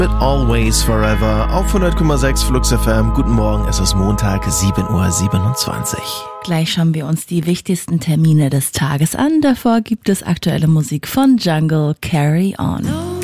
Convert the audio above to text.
Mit Always Forever auf 100,6 Flux FM. Guten Morgen, es ist Montag, 7:27 Uhr. Gleich schauen wir uns die wichtigsten Termine des Tages an. Davor gibt es aktuelle Musik von Jungle, Carry On.